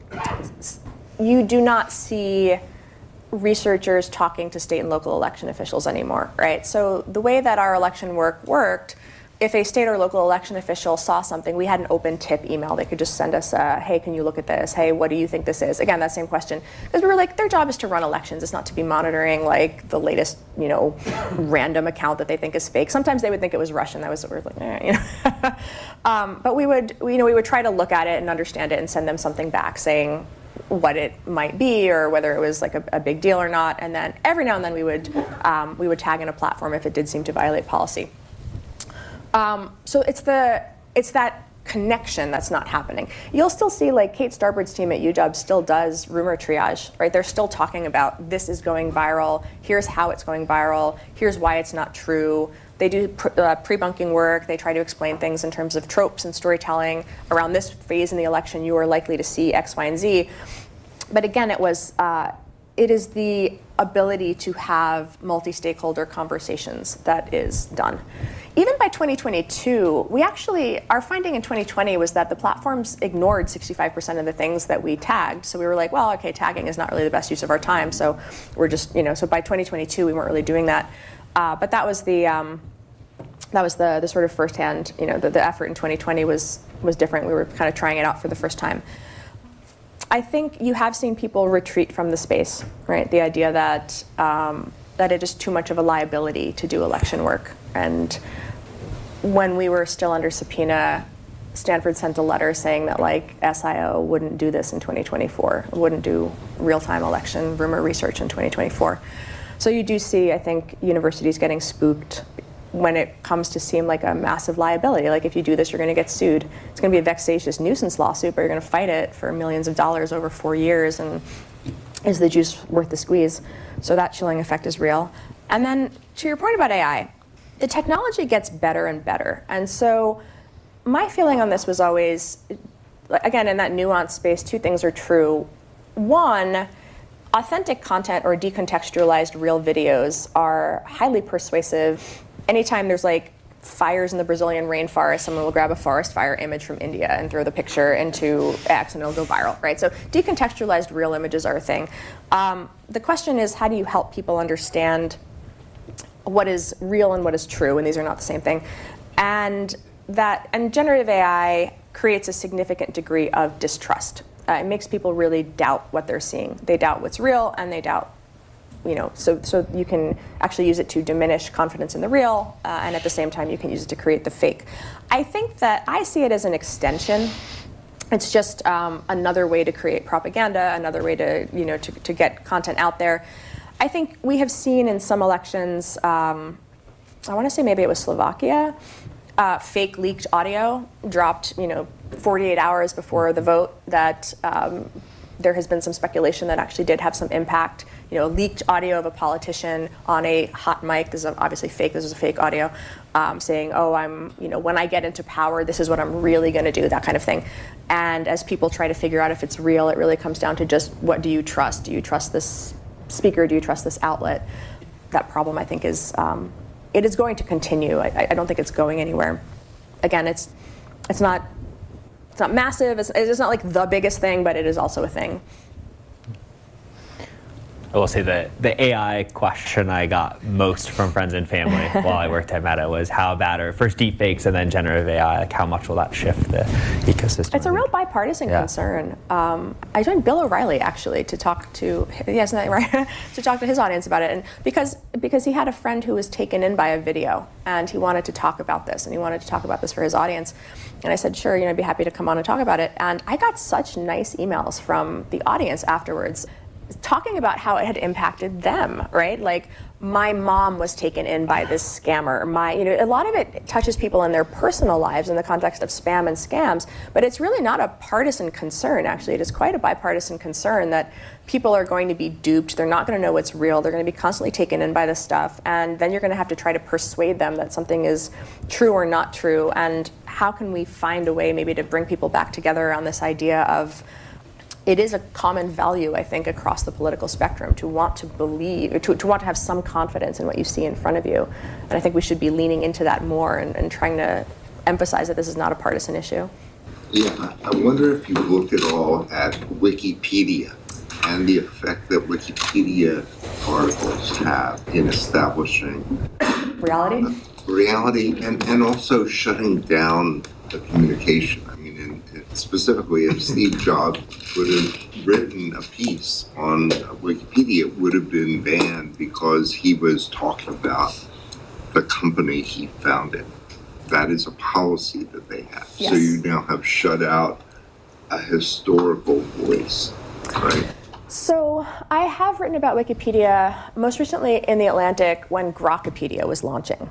you do not see researchers talking to state and local election officials anymore, right? So the way that our election worked, if a state or local election official saw something, we had an open tip email. They could just send us hey, can you look at this? Hey, what do you think this is? Again, that same question. Because we were like, their job is to run elections. It's not to be monitoring like the latest, random account that they think is fake. Sometimes they would think it was Russian. That was what we were like, but we would try to look at it and understand it and send them something back saying what it might be or whether it was like a big deal or not. And then every now and then we would tag in a platform if it did seem to violate policy. So it's that connection that's not happening. You'll still see like Kate Starbird's team at UW still does rumor triage, right? They're still talking about this is going viral, here's how it's going viral, here's why it's not true. They do pre-bunking work, they try to explain things in terms of tropes and storytelling. Around this phase in the election, you are likely to see X, Y, and Z. But again, it is the ability to have multi-stakeholder conversations that is done. Even by 2022, our finding in 2020 was that the platforms ignored 65% of the things that we tagged. So we were like, well, okay, tagging is not really the best use of our time. So we're just, so by 2022, we weren't really doing that. But that was the sort of firsthand, the effort in 2020 was different. We were kind of trying it out for the first time. I think you have seen people retreat from the space, right? The idea that it is too much of a liability to do election work. And when we were still under subpoena, Stanford sent a letter saying that SIO wouldn't do this in 2024, wouldn't do real-time election rumor research in 2024. So you do see, I think, universities getting spooked when it comes to seem like a massive liability. Like if you do this, you're going to get sued. It's going to be a vexatious nuisance lawsuit, but you're going to fight it for millions of dollars over 4 years. And is the juice worth the squeeze? So that chilling effect is real. And then to your point about AI, the technology gets better and better. And so my feeling on this was always, again, in that nuanced space, two things are true. One, authentic content or decontextualized real videos are highly persuasive. Anytime there's fires in the Brazilian rainforest, someone will grab a forest fire image from India and throw the picture into X and it'll go viral, right? So decontextualized real images are a thing. The question is, how do you help people understand what is real and what is true? And these are not the same thing. And generative AI creates a significant degree of distrust. It makes people really doubt what they're seeing. They doubt what's real and they doubt, so you can actually use it to diminish confidence in the real, and at the same time you can use it to create the fake. I think that I see it as an extension. It's just another way to create propaganda, another way to get content out there. I think we have seen in some elections, I want to say maybe it was Slovakia, fake leaked audio dropped 48 hours before the vote that there has been some speculation that actually did have some impact. Leaked audio of a politician on a hot mic. This is obviously fake. This is a fake audio, saying, "Oh, when I get into power, this is what I'm really going to do." That kind of thing. And as people try to figure out if it's real, it really comes down to just what do you trust? Do you trust this speaker? Do you trust this outlet? That problem, I think, is it is going to continue. I don't think it's going anywhere. Again, it's not massive. It's not like the biggest thing, but it is also a thing. I will say that the AI question I got most from friends and family while I worked at Meta was how bad are first deepfakes and then generative AI, how much will that shift the ecosystem? It's a real bipartisan concern. I joined Bill O'Reilly actually to talk to, isn't that right? to talk to his audience about it, and because he had a friend who was taken in by a video and he wanted to talk about this for his audience. And I said, sure, I'd be happy to come on and talk about it. And I got such nice emails from the audience afterwards. talking about how it had impacted them, right? Like, my mom was taken in by this scammer. A lot of it touches people in their personal lives in the context of spam and scams, but it's really not a partisan concern, actually. It is quite a bipartisan concern that people are going to be duped. They're not going to know what's real. They're going to be constantly taken in by this stuff, and then you're going to have to try to persuade them that something is true or not true. And how can we find a way maybe to bring people back together around this idea of it is a common value, I think, across the political spectrum to want to believe, to want to have some confidence in what you see in front of you. And I think we should be leaning into that more and trying to emphasize that this is not a partisan issue. Yeah, I wonder if you looked at all at Wikipedia and the effect that Wikipedia articles have in establishing reality and also shutting down the communication. I mean, specifically, if Steve Jobs would have written a piece on Wikipedia, it would have been banned because he was talking about the company he founded. That is a policy that they have. Yes. So you now have shut out a historical voice, right? So I have written about Wikipedia, most recently in The Atlantic when Grokipedia was launching.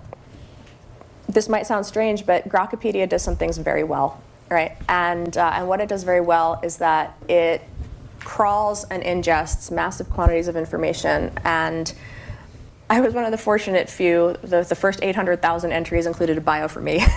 This might sound strange, but Grokipedia does some things very well. Right, and what it does very well is that it crawls and ingests massive quantities of information. And I was one of the fortunate few. The first 800,000 entries included a bio for me,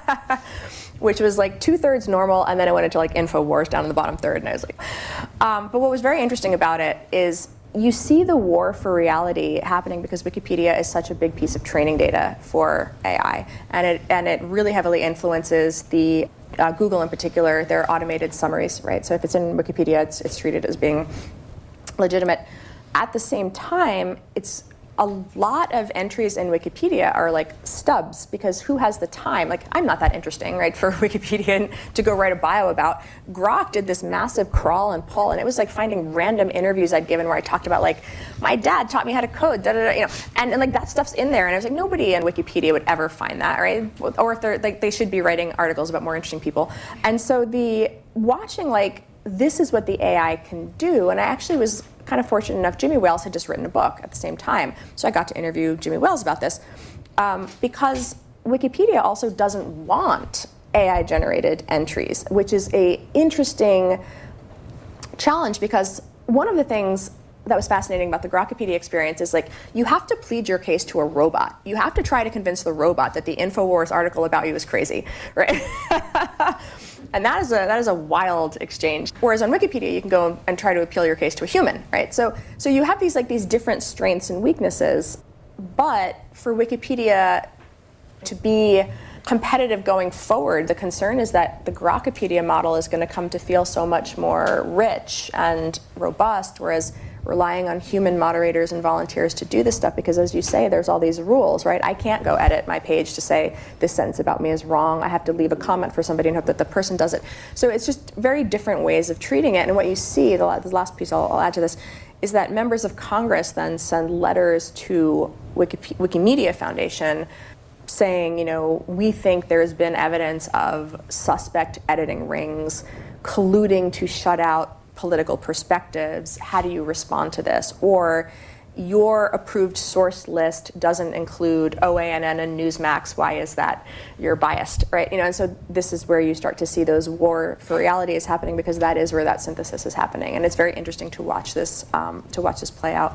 which was like 2/3 normal, and then it went into like InfoWars down in the bottom third, and I was like, but what was very interesting about it is you see the war for reality happening because Wikipedia is such a big piece of training data for AI, and it really heavily influences the Google in particular, their automated summaries, right? So if it's in Wikipedia, it's treated as being legitimate. At the same time, it's a lot of entries in Wikipedia are like stubs, because who has the time? Like, I'm not that interesting, right, for Wikipedia to go write a bio about. Grok did this massive crawl and pull, and it was like finding random interviews I'd given where I talked about, like, my dad taught me how to code, and like that stuff's in there, and I was like, nobody in Wikipedia would ever find that, right? Or if they're like, they should be writing articles about more interesting people. And so watching like, this is what the AI can do, and I actually was kind of fortunate enough, Jimmy Wales had just written a book at the same time, so I got to interview Jimmy Wales about this, because Wikipedia also doesn't want AI-generated entries, which is a interesting challenge, because one of the things that was fascinating about the Grokipedia experience is, like, you have to plead your case to a robot. You have to try to convince the robot that the InfoWars article about you is crazy, right? And that is a wild exchange. Whereas on Wikipedia, you can go and try to appeal your case to a human, right? So you have these different strengths and weaknesses, but for Wikipedia to be competitive going forward, the concern is that the Grokipedia model is going to come to feel so much more rich and robust, whereas relying on human moderators and volunteers to do this stuff, because as you say, there's all these rules, right? I can't go edit my page to say this sentence about me is wrong. I have to leave a comment for somebody and hope that the person does it. So it's just very different ways of treating it. And what you see, the last piece I'll add to this, is that members of Congress then send letters to Wikimedia Foundation saying, we think there's been evidence of suspect editing rings colluding to shut out political perspectives. How do you respond to this? Or your approved source list doesn't include OANN and Newsmax. Why is that? You're biased, right? And so this is where you start to see those war for reality is happening, because that is where that synthesis is happening. And it's very interesting to watch this play out.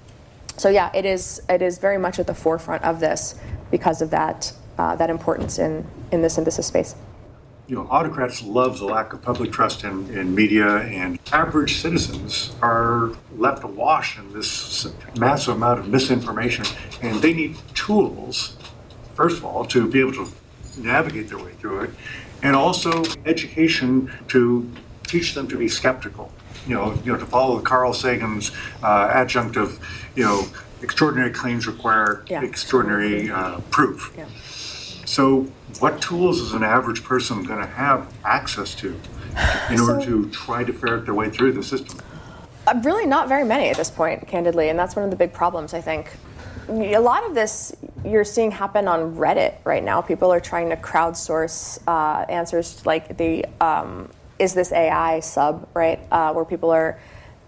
So yeah, it is very much at the forefront of this because of that importance in the synthesis space. Autocrats love the lack of public trust in media, and average citizens are left awash in this massive amount of misinformation, and they need tools, first of all, to be able to navigate their way through it, and also education to teach them to be skeptical. To follow Carl Sagan's adjunct of, extraordinary claims require extraordinary proof. Yeah. So what tools is an average person going to have access to in order to try to ferret their way through the system? Really not very many at this point, candidly, and that's one of the big problems, I think. A lot of this you're seeing happen on Reddit right now. People are trying to crowdsource answers like the is this AI sub, right? Where people are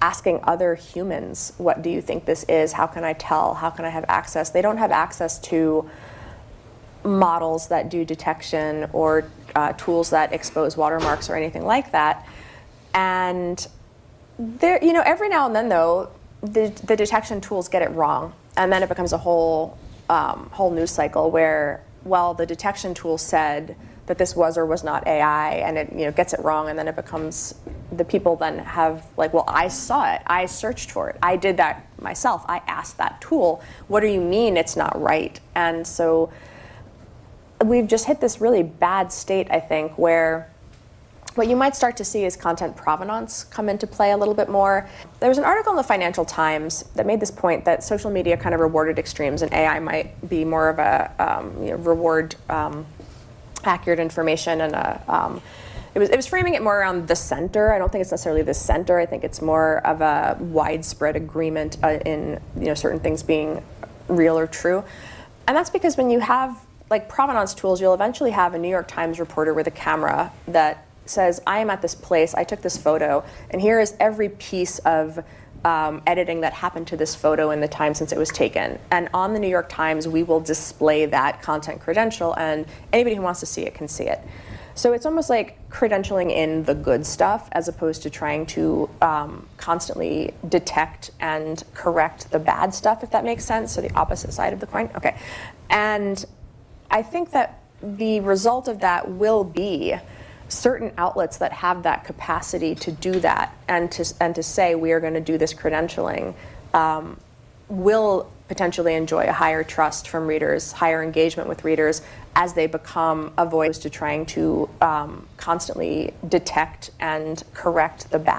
asking other humans, what do you think this is? How can I tell? How can I have access? They don't have access to models that do detection or tools that expose watermarks or anything like that. And there, every now and then, though, the detection tools get it wrong, and then it becomes a whole news cycle where, well, the detection tool said that this was or was not AI, and it gets it wrong, and then it becomes the people then have like, well, I saw it, I searched for it, I did that myself, I asked that tool, what do you mean it's not right? And so we've just hit this really bad state, I think, where what you might start to see is content provenance come into play a little bit more. There was an article in the Financial Times that made this point that social media kind of rewarded extremes, and AI might be more of a reward accurate information, and it was framing it more around the center. I don't think it's necessarily the center. I think it's more of a widespread agreement in certain things being real or true, and that's because when you have like provenance tools, you'll eventually have a New York Times reporter with a camera that says, I am at this place, I took this photo, and here is every piece of editing that happened to this photo in the time since it was taken. And on the New York Times, we will display that content credential, and anybody who wants to see it can see it. So it's almost like credentialing in the good stuff as opposed to trying to constantly detect and correct the bad stuff, if that makes sense. So the opposite side of the coin. Okay. And I think that the result of that will be certain outlets that have that capacity to do that and to say we are going to do this credentialing will potentially enjoy a higher trust from readers, higher engagement with readers as they become a voice to trying to constantly detect and correct the bad.